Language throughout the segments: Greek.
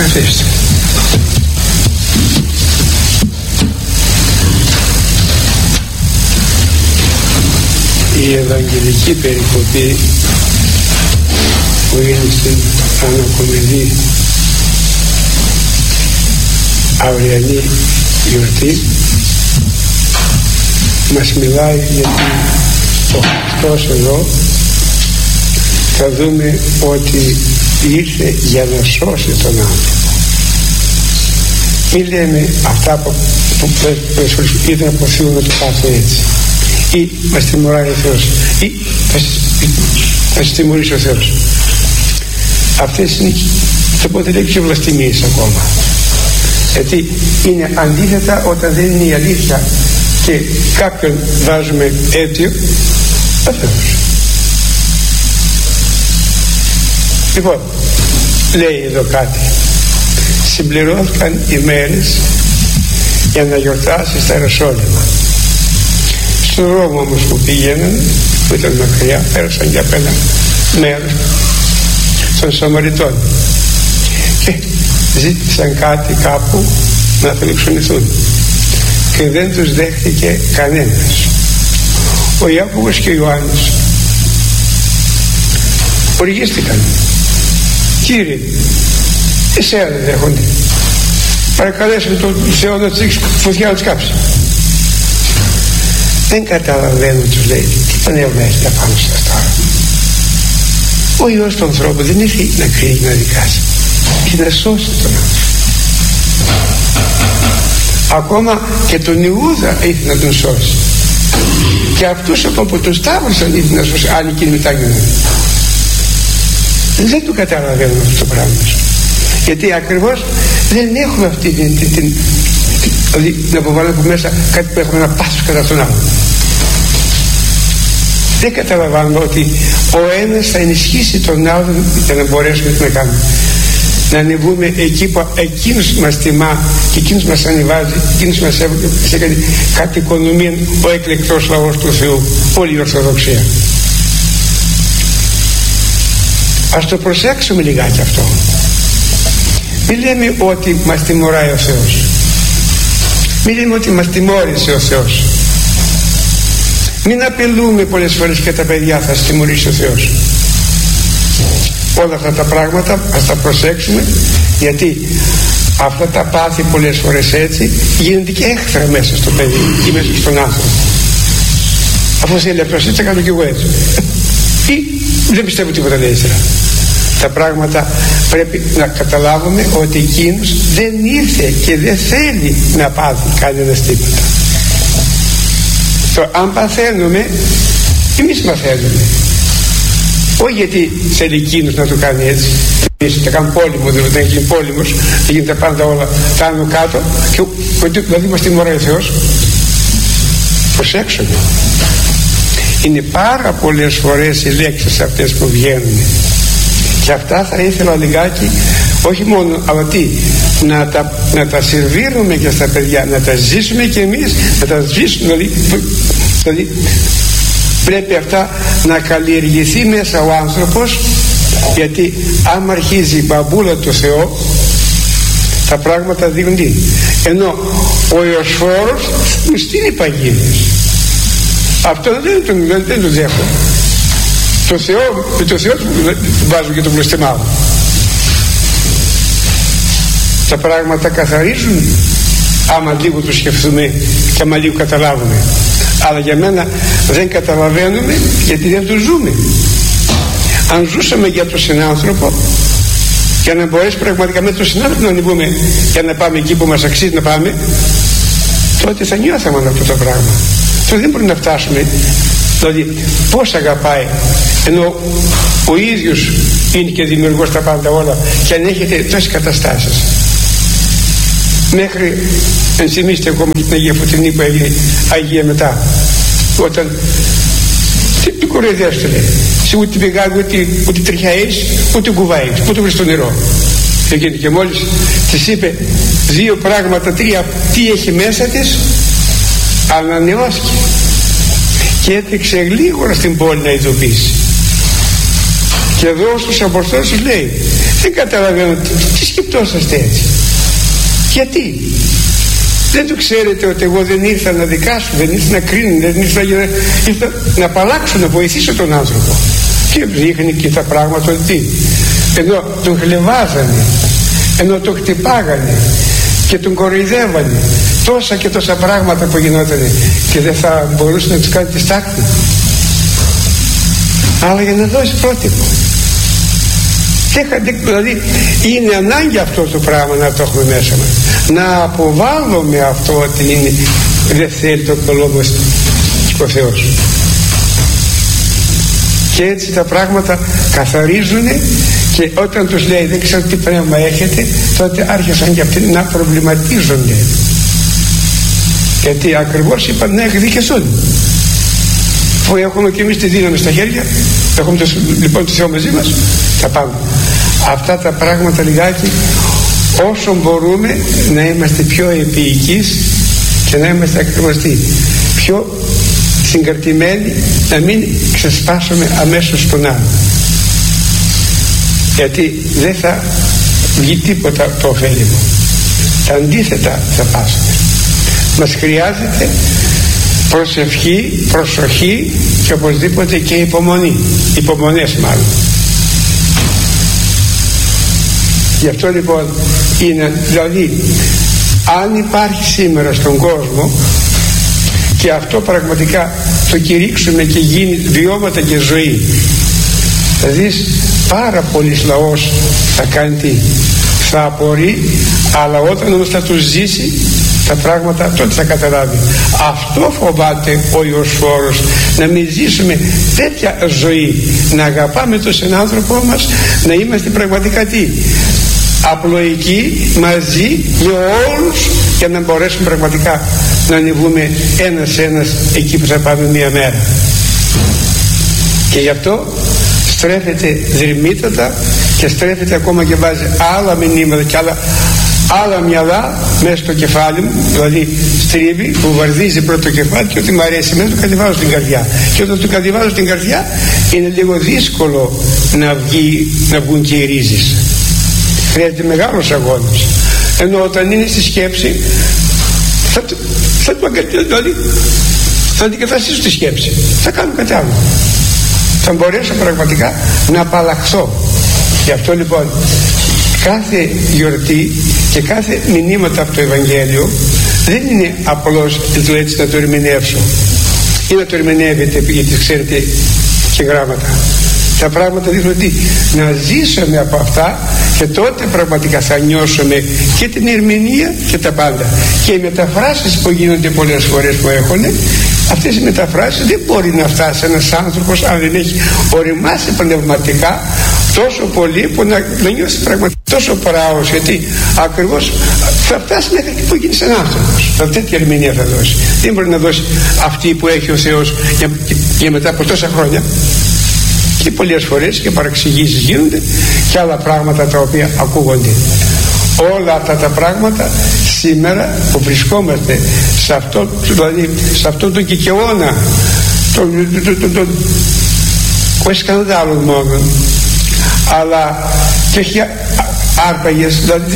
Καθίστε. Η Ευαγγελική περικοπή που είναι στην ανακομιδή αυριανή γιορτή μας μιλάει γιατί ο Χριστός εδώ θα δούμε ότι ήρθε για να σώσει τον άνθρωπο. Μην λέμε αυτά που ήταν από Θεού να το πάθω έτσι, ή μας τιμωράει ο Θεός, ή θα σας τιμωρήσει ο Θεός. Αυτές είναι, θα πω ότι λέει και βλαστημίες ακόμα, γιατί είναι αντίθετα όταν δεν είναι η αλήθεια και κάποιον βάζουμε αίτιο, ο Θεός. Λοιπόν, λέει εδώ κάτι: συμπληρώθηκαν οι μέρες για να γιορτάσει στα Ιεροσόλυμα. Στον δρόμο όμως που πήγαιναν, που ήταν μακριά, πέρασαν για ένα μέρος των Σαμαριτών και ζήτησαν κάτι κάπου να φιλοξενηθούν και δεν τους δέχτηκε κανένας. Ο Ιάκωβος και ο Ιωάννης οργίστηκαν: Κύριε, εσένα δεν δέχονται, παρακαλέσουμε τον Θεό να τους φωτιά να τους κάψει. Δεν καταλαβαίνω, τους λέει, τι πανεύμα έχετε πάνω σας τώρα. Ο Υιός του ανθρώπου δεν ήρθε να κρίνει και να δικάσει, ήρθε να σώσει τον άνθρωπο. Ακόμα και τον Ιούδα ήρθε να τον σώσει, και αυτούς ακόμα που τον σταύρωσαν ήρθε να σώσει, άλλοι εκείνοι μετάγιναν. Δεν το καταλαβαίνουμε αυτό το πράγμα, γιατί ακριβώς δεν έχουμε αυτή την δηλαδή να αποβάλουμε από μέσα κάτι που έχουμε ένα πάθος κατά τον άλλον. Δεν καταλαβαίνουμε ότι ο ένας θα ενισχύσει τον άλλον για να μπορέσουμε να κάνουμε, να ανεβούμε εκεί που εκείνος μας τιμά και εκείνος μας ανεβάζει, εκείνος μας έκανε κάτι οικονομία, ο εκλεκτός λαός του Θεού, όλη η Ορθοδοξία. Ας το προσέξουμε λιγάκι αυτό. Μην λέμε ότι μας τιμωράει ο Θεός, μην λέμε ότι μας τιμώρησε ο Θεός, μην απειλούμε πολλές φορές και τα παιδιά θα σας τιμωρήσει ο Θεός. Όλα αυτά τα πράγματα ας τα προσέξουμε, γιατί αυτά τα πάθη πολλές φορές έτσι γίνονται και έχθρα μέσα στο παιδί ή μέσα στον άνθρωπο. Αφού θέλει αυτός έτσι θα κάνω κι εγώ έτσι, ή δεν πιστεύω τίποτα λέει ύστερα. Τα πράγματα πρέπει να καταλάβουμε ότι εκείνος δεν ήρθε και δεν θέλει να πάθει κανένας τίποτα. Αν παθαίνουμε, εμείς μαθαίνουμε, όχι γιατί θέλει εκείνος να το κάνει έτσι. Εμείς θα κάνουμε πόλεμο, δηλαδή να γίνει πόλεμος, θα γίνει τα πάντα όλα τα άνω κάτω, και δηλαδή μας τιμωράει ο Θεός. Προσέξουμε, είναι πάρα πολλές φορές οι λέξεις αυτές που βγαίνουν, και αυτά θα ήθελα λιγάκι, όχι μόνο, αλλά τι, να τα σερβίρουμε και στα παιδιά, να τα ζήσουμε και εμείς, να τα ζήσουμε, δηλαδή πρέπει αυτά να καλλιεργηθεί μέσα ο άνθρωπος, γιατί άμα αρχίζει η μπαμπούλα του Θεού, τα πράγματα δίνουν τι, ενώ ο Ιωσφόρος μου στείλει παγίδες. Αυτό δεν το δέχω. Το Θεό βάζω και το προστιμάω. Τα πράγματα καθαρίζουν άμα λίγο το σκεφτούμε και άμα λίγο καταλάβουμε, αλλά για μένα δεν καταλαβαίνουμε γιατί δεν το ζούμε. Αν ζούσαμε για τον συνάνθρωπο, για να μπορέσει πραγματικά με τον συνάνθρωπο να ανεβούμε για να πάμε εκεί που μας αξίζει να πάμε, τότε θα νιώθαμε αυτό το πράγμα. Τότε δεν μπορεί να φτάσουμε, δηλαδή πώς αγαπάει, ενώ ο ίδιος είναι και δημιουργός τα πάντα όλα, και αν έχετε τόσες καταστάσεις, μέχρι ενθυμίστε ακόμα και την Αγία Φωτεινή που έγινε Αγία μετά, όταν τι κοροϊδεύς του λέει, σε ούτε πηγάγει ούτε τριχαείς ούτε κουβάεις, πού το βρεις το νερό. Εκείνη και μόλις της είπε δύο πράγματα, τρία, τι έχει μέσα της, ανανεώθηκε και έτρεξε γλίγορα στην πόλη να ειδοποιήσει. Και εδώ στους Αποστόλους τους λέει, Δεν καταλαβαίνω τι σκεπτόσαστε έτσι. Γιατί? Δεν το ξέρετε ότι εγώ δεν ήρθα να δικάσω, δεν ήρθα να κρίνω, δεν ήρθα να απαλλάξω, να βοηθήσω τον άνθρωπο. Και δείχνει και τα πράγματα ότι ενώ τον χλεβάζανε, ενώ τον χτυπάγανε και τον κοροϊδεύανε, τόσα και τόσα πράγματα που γινότανε, και δεν θα μπορούσε να τους κάνει τη στάκτη. Αλλά για να δώσει πρότυπο. Δηλαδή είναι ανάγκη αυτό το πράγμα να το έχουμε μέσα μας, να αποβάλλουμε αυτό ότι δεν θέλει το λόγο ο Θεός. Και έτσι τα πράγματα καθαρίζουν, και όταν τους λέει δεν ξέρω τι πνεύμα έχετε, τότε άρχισαν και αυτοί να προβληματίζονται, γιατί ακριβώς είπαν να εκδικηθούν. Αφού έχουμε και εμείς τη δύναμη στα χέρια, έχουμε λοιπόν το Θεό μαζί μας, θα πάμε. Αυτά τα πράγματα λιγάκι, όσο μπορούμε να είμαστε πιο επίοικείς και να είμαστε ακριβώς πιο συγκρατημένοι, να μην ξεσπάσουμε αμέσως τον άλλο, γιατί δεν θα βγει τίποτα το ωφέλιμο. Τα αντίθετα θα πάσουμε. Μας χρειάζεται προσευχή, προσοχή και οπωσδήποτε και υπομονή, υπομονές μάλλον. Γι' αυτό λοιπόν είναι, δηλαδή αν υπάρχει σήμερα στον κόσμο, και αυτό πραγματικά το κηρύξουμε και γίνει βιώματα και ζωή, θα δεις πάρα πολύς λαός θα κάνει τι, θα απορεί, αλλά όταν όμως θα το ζήσει τα πράγματα, τότε θα καταλάβει. Αυτό φοβάται ο Ιωσφόρος, να μην ζήσουμε τέτοια ζωή, να αγαπάμε τον συνάνθρωπό μας, να είμαστε πραγματικά τι, απλοϊκοί μαζί με όλους, για να μπορέσουμε πραγματικά να ανεβούμε ένας εκεί που θα πάμε μία μέρα. Και γι' αυτό στρέφεται δρυμύτατα και στρέφεται ακόμα και βάζει άλλα μηνύματα και άλλα μυαλά μέσα στο κεφάλι μου, δηλαδή στρίβει, που βαρδίζει πρώτο το κεφάλι, και ό,τι μου αρέσει μέσα το κατεβάζω στην καρδιά, και όταν το κατεβάζω στην καρδιά είναι λίγο δύσκολο να βγουν και οι ρίζες. Χρειάζεται μεγάλος αγώνας, ενώ όταν είναι στη σκέψη θα αντικαταστήσω τη σκέψη, θα κάνω κάτι άλλο, θα μπορέσω πραγματικά να απαλλαχθώ. Γι' αυτό λοιπόν κάθε γιορτή και κάθε μηνύματα από το Ευαγγέλιο δεν είναι απλώς έτσι να το ερμηνεύσω ή να το ερμηνεύετε γιατί ξέρετε και γράμματα. Τα πράγματα δείχνουν ότι να ζήσουμε από αυτά, και τότε πραγματικά θα νιώσουμε και την ερμηνεία και τα πάντα. Και οι μεταφράσεις που γίνονται πολλές φορές που έχουν, αυτές οι μεταφράσεις δεν μπορεί να φτάσει ένας άνθρωπος αν δεν έχει οριμάσει πνευματικά τόσο πολύ που να νιώσει πραγματικά τόσο πράος, γιατί ακριβώς θα φτάσει μέχρι εκεί που γίνει ένας άνθρωπος. Τέτοια ερμηνεία θα δώσει. Δεν μπορεί να δώσει αυτή που έχει ο Θεός για μετά από τόσα χρόνια. Και πολλές φορές και παραξηγήσεις γίνονται και άλλα πράγματα τα οποία ακούγονται. Όλα αυτά τα πράγματα σήμερα που βρισκόμαστε σε αυτό, δηλαδή σε αυτόν τον κικαιώνα, όχι σκανδάλων μόνο, αλλά και όχι άρπαγες, δηλαδή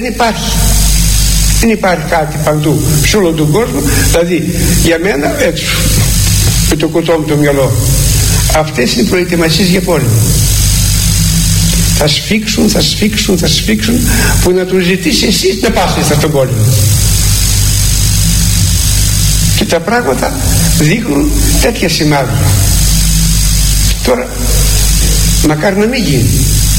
δεν υπάρχει κάτι παντού σε όλο τον κόσμο. Δηλαδή για μένα έτσι με το κουτό μου το μυαλό, αυτές είναι οι προετοιμασίες για πόλεμο. Θα σφίξουν που να τους ζητήσει εσείς να πάσετε στον πόλεμο. Και τα πράγματα δείχνουν τέτοια σημάδια. Τώρα μακάρι να μην γίνει,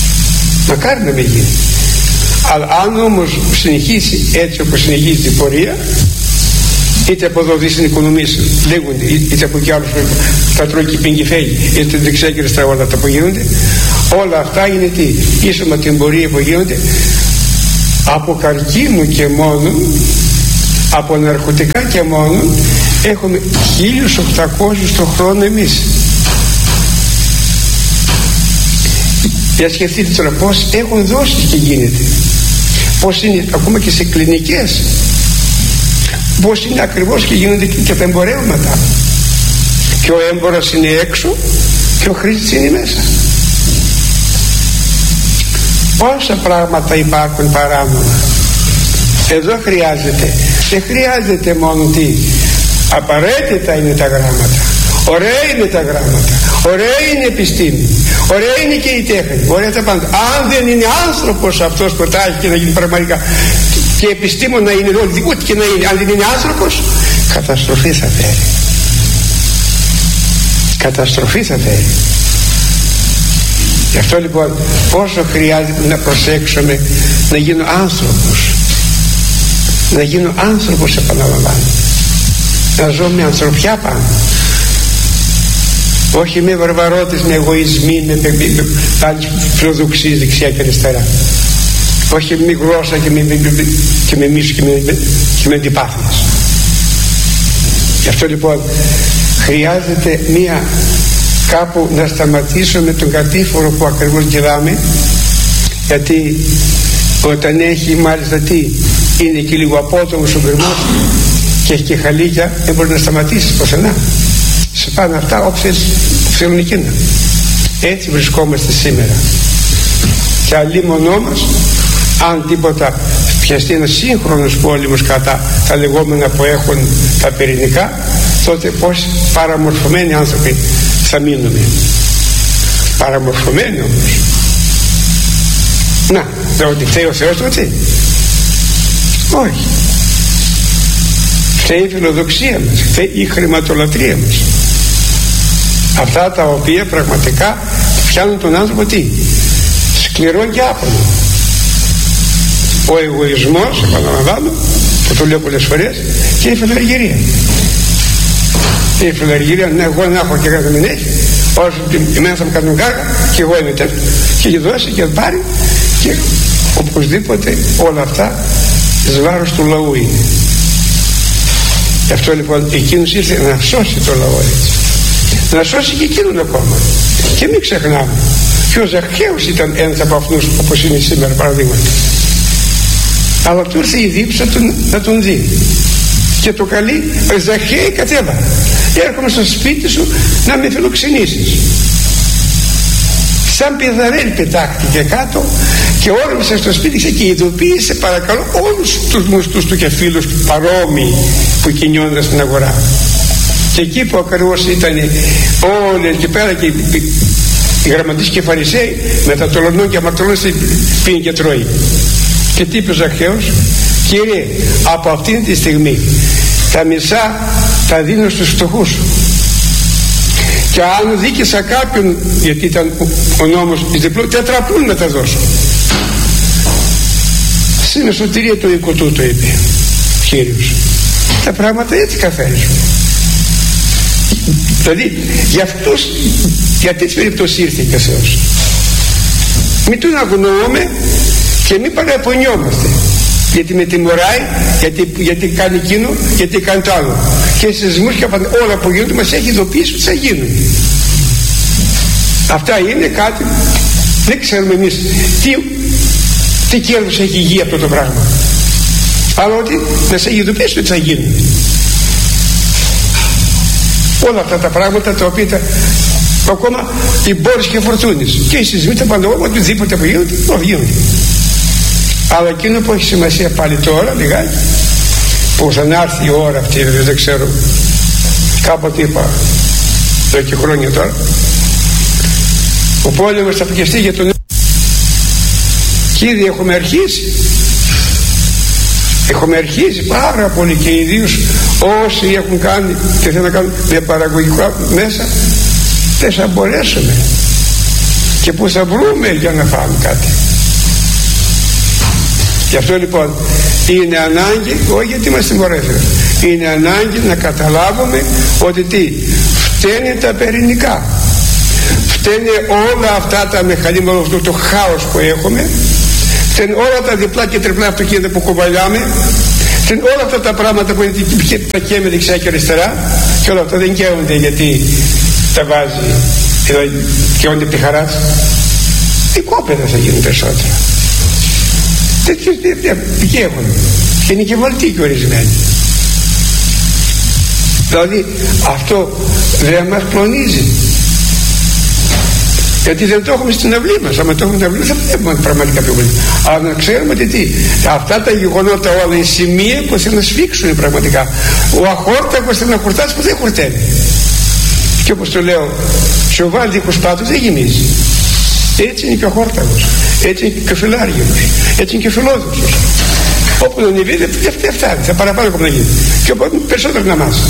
αλλά αν όμως συνεχίσει έτσι όπως συνεχίζει την πορεία, είτε από εδώ δεις την οικονομία λέγονται, είτε από εκεί άλλους θα τρώει και πίνει και φέγει, είτε δεξιά και αριστερά όλα τα που γίνονται, όλα αυτά είναι τι, ίσο με την πορεία που γίνονται, από καρκίνο και μόνο, από ναρκωτικά και μόνο, έχουμε 1.800 το χρόνο εμείς. Για σκεφτείτε τώρα πως έχουν δώσει και γίνεται, πως είναι ακόμα και σε κλινικές, πως είναι ακριβώς και γίνονται και τα εμπορεύματα, και ο έμπορος είναι έξω και ο χρήστης είναι μέσα. Πόσα πράγματα υπάρχουν παράνομα. Εδώ χρειάζεται, δεν χρειάζεται μόνο τι, απαραίτητα είναι τα γράμματα, ωραία είναι τα γράμματα, ωραία είναι η επιστήμη, ωραία είναι και η τέχνη, ωραία τα πάντα. Αν δεν είναι άνθρωπος αυτός που τα έχει και να γίνει πραγματικά, και επιστήμονα είναι ό,τι και να είναι, αν δεν είναι άνθρωπος, καταστροφή θα φέρει. Καταστροφή θα φέρει. Γι' αυτό λοιπόν πόσο χρειάζεται να προσέξουμε να γίνω άνθρωπος, να γίνω άνθρωπος, επαναλαμβάνω, να ζω με ανθρωπιά πάνω, όχι με βαρβαρότητες, με εγωισμοί, με άλλες φιλοδοξίες δεξιά και αριστερά, όχι με γλώσσα και με μίσος και με αντιπάθειες. Γι' αυτό λοιπόν χρειάζεται μία κάπου να σταματήσουμε τον κατήφορο που ακριβώς γελάμε, γιατί όταν έχει μάλιστα τι είναι και λίγο απότομος ο γκρεμός και έχει και χαλίκια, δεν μπορεί να σταματήσεις πουθενά. Σε πάνε αυτά όπου θέλουν εκείνα. Έτσι βρισκόμαστε σήμερα. Και αλλήμονό μας, αν τίποτα πιαστεί ένας σύγχρονος πόλεμος κατά τα λεγόμενα που έχουν τα πυρηνικά, τότε πώς παραμορφωμένοι άνθρωποι θα μείνουμε. Παραμορφωμένοι όμως. Να, ότι φταίει ο Θεός τότε? Όχι. Φταίει η φιλοδοξία μας, φταίει η χρηματολατρία μας. Αυτά τα οποία πραγματικά πιάνουν τον άνθρωπο τι? Σκληρό και άπονο. Ο εγωισμός, επαναλαμβάνω, που το λέω πολλές φορές, και η φιλαργυρία. Η φιλαργυρία, ναι, εγώ να έχω και κάτι μην έχει, όσο εμένα θα μου κάνουν κάκα και εγώ είμαι τέτοιο, και δώσει και πάρει, και οπωσδήποτε όλα αυτά εις βάρος του λαού είναι. Γι' αυτό λοιπόν εκείνος ήρθε να σώσει το λαό, έτσι, να σώσει και εκείνον ακόμα. Και μην ξεχνάμε, και ο Ζαχαίος ήταν ένας από αυτούς, όπως είναι σήμερα παραδείγματι, αλλά του ήρθε η δίψα να τον δει και το καλεί, Ζαχαίη, κατέβα, έρχομαι στο σπίτι σου να με φιλοξενήσεις. Σαν πιδαρέλ πετάχτηκε κάτω και όρμησε στο σπίτι και ειδοποίησε, παρακαλώ, όλους τους μουστούς του και φίλους παρόμοιοι που κινιόνταν στην αγορά. Και εκεί που ακριβώς ήταν όλοι εκεί πέρα και οι γραμματείς και οι φαρισαίοι με τα τολωνών και αμαρτωλών πίνει και τρώει. Και τι είπε ο Ζαχαίος? Κύριε, από αυτήν τη στιγμή τα μισά τα δίνω στους φτωχούς, και αν δίκησα κάποιον, γιατί ήταν ο νόμος της διπλού, τετραπλούν να τα δώσω. Στην εσωτερία του οίκου του, το είπε Κύριος. Τα πράγματα έτσι καθαρίζουν. Δηλαδή για τέτοιες περιπτώσεις ήρθε και ο Θεός. Μην τον αγνοούμε και μην παραπονιόμαστε, γιατί με τιμωράει, γιατί κάνει εκείνο, γιατί κάνει το άλλο, και σεισμούς και όλα που γίνονται μας έχει ειδοποιήσει ότι θα γίνουν. Αυτά είναι κάτι, δεν ξέρουμε εμείς τι κέρδος έχει η γη αυτό το πράγμα, αλλά ότι μας έχει ειδοποιήσει ότι θα γίνουν. Όλα αυτά τα πράγματα τα οποία ακόμα οι μπόρες και φορτούνες και οι σεισμοί, τα πάντα, οτιδήποτε που γίνονται, το γίνονται. Αλλά εκείνο που έχει σημασία πάλι τώρα λιγάκι, που θα έρθει η ώρα αυτή, δεν ξέρω, κάποτε είπα εδώ και χρόνια τώρα, ο πόλεμος θα πιαστεί για τον και ήδη έχουμε αρχίσει πάρα πολύ, και ιδίως όσοι έχουν κάνει και θέλουν να κάνουν με παραγωγικά μέσα, δεν θα μπορέσουμε, και που θα βρούμε για να φάμε κάτι. Γι' αυτό λοιπόν είναι ανάγκη, όχι γιατί μας τιμωρέθηκαν, είναι ανάγκη να καταλάβουμε ότι τι φταίνε τα πυρηνικά, φταίνε όλα αυτά τα μηχανήματα, αυτό το χάος που έχουμε, φταίνε όλα τα διπλά και τριπλά αυτοκίνητα που κουβαλάμε, φταίνε όλα αυτά τα πράγματα που είναι τα καίμε δεξιά και αριστερά, και όλα αυτά δεν καίονται γιατί τα βάζει, δηλαδή καίονται πιχαράς, οικόπεδα θα γίνουν περισσότερα. Τέτοιες ποιοι έχουν, και είναι και βαλτοί και ορισμένοι. Δηλαδή αυτό δεν μας κλονίζει. Γιατί δεν το έχουμε στην αυλή μας. Αν το έχουμε στην αυλή θα βλέπουμε πραγματικά πιο πολύ. Αλλά να ξέρουμε ότι τι, αυτά τα γεγονότα όλα είναι σημεία που θέλουν να σφίξουν πραγματικά. Ο αχόρτακος θέλει να χορτάσει που δεν χορταίνει. Και όπως το λέω, σοβάλ δίχως πάτος δεν γεμίζει. Έτσι είναι και ο αχόρτακος, έτσι είναι και ο φιλάργυρος, έτσι είναι και ο φιλόδοξος. Όπου να ανεβεί δεν φτάνει, θα παραπάνω ακόμα να γίνει. Και οπότε περισσότερο να μάθει.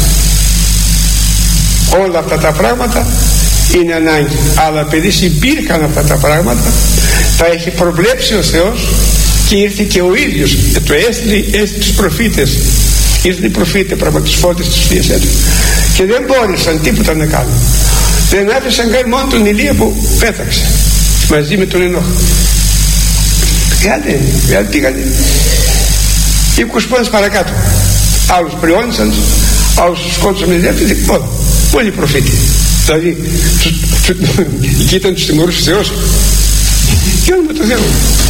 Όλα αυτά τα πράγματα είναι ανάγκη. Αλλά επειδή υπήρχαν αυτά τα πράγματα, τα έχει προβλέψει ο Θεός και ήρθε και ο ίδιος. Το έστειλε τους προφήτες. Ήρθαν οι προφήτες πράγματι τους φώτες της Θείας Έτου. Και δεν μπόρεσαν τίποτα να κάνουν. Δεν άφησαν καν μόνο τον Ηλία που πέταξε μαζί με τον Ενόχ. Γιατί πήγανε 20 πόνες παρακάτω. Άλλους πριόνισαν, άλλους σκότωσαν με διεύθυνση. Όλοι οι προφήτες. Δηλαδή εκεί ήταν τους τιμωρούς ο Θεός. Και όλοι με το Θεό.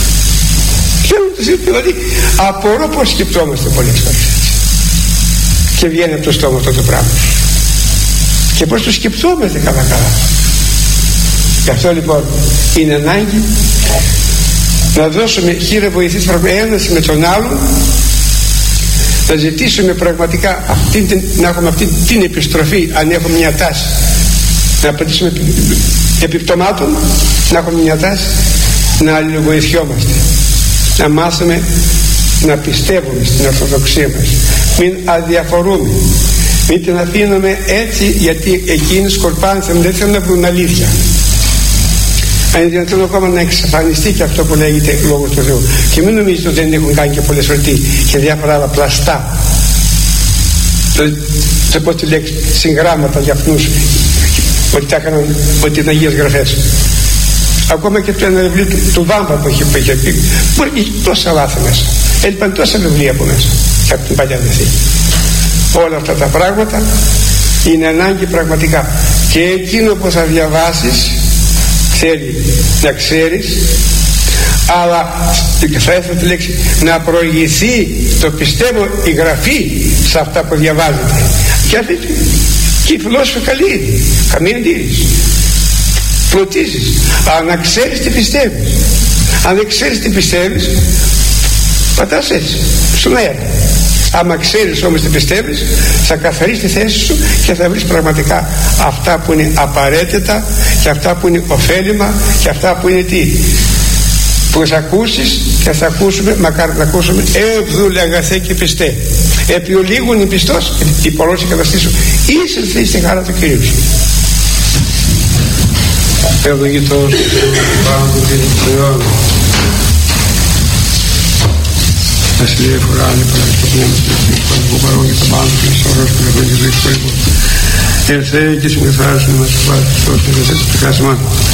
Δηλαδή απορώ πως σκεπτόμαστε πολλές φορές. Και βγαίνει από το στόμα αυτό το πράγμα. Και πως το σκεπτόμαστε καλά. Γι' αυτό λοιπόν είναι ανάγκη να δώσουμε χείρα βοηθής ένας με τον άλλον, να ζητήσουμε πραγματικά να έχουμε αυτή την επιστροφή, αν έχουμε μια τάση να απαντήσουμε επιπτωμάτων, να έχουμε μια τάση να αλληλοβοηθιόμαστε, να μάθουμε να πιστεύουμε στην Ορθοδοξία μας, μην αδιαφορούμε, μην την αφήνουμε έτσι, γιατί εκείνοι σκορπάνθηκαν, δεν θέλουν να βρουν αλήθεια. Αν δεν θέλουν ακόμα να εξαφανιστεί και αυτό που λέγεται λόγος του Θεού. Και μην νομίζετε ότι δεν έχουν κάνει και πολλές φορές και διάφορα άλλα πλαστά, δεν πω τη λέξη, συγγράμματα για αυτούς, ότι τα έκαναν, ότι είναι Αγίες Γραφές. Ακόμα και το ένα βιβλίο του Βάμπα που είχε πει, μπορεί και τόσα λάθη μέσα. Έλειπαν τόσα βιβλία από μέσα και από την Παλιά Διαθήκη. Όλα αυτά τα πράγματα είναι ανάγκη πραγματικά. Και εκείνο που θα διαβάσεις θέλει να ξέρεις, αλλά θα ήθελα τη λέξη να προηγηθεί, το πιστεύω, η γραφή σε αυτά που διαβάζετε. Και αυτή και η φιλόσοφη καλή είναι, καμία αντίρρηση. Πλωτίζεις, αλλά να ξέρεις τι πιστεύεις. Αν δεν ξέρεις τι πιστεύεις, πατάς έτσι στον αέρα. Άμα ξέρεις όμως τι πιστεύεις, θα καθαρίσεις τη θέση σου και θα βρεις πραγματικά αυτά που είναι απαραίτητα και αυτά που είναι ωφέλιμα και αυτά που είναι τι, που θα ακούσεις και θα ακούσουμε, μακάρι να ακούσουμε, εύδουλε αγαθέ και πιστέ. Επί ολίγων η πιστός, η πολλός η καταστήσου, είσαι στη χαρά του Κυρίου σου. Ευλογητός Πάντου και Θεόν, Βασιλεία φορά άλλη παραγωγή του πνεύματος του παραγωγή και τα πάντα και της ώρας που ευλογεί ζωή του Χριστού. Ελθέ και συμμεθάρεσαι να μας φοβάται Χριστός και δεν θέτει το χάσμα.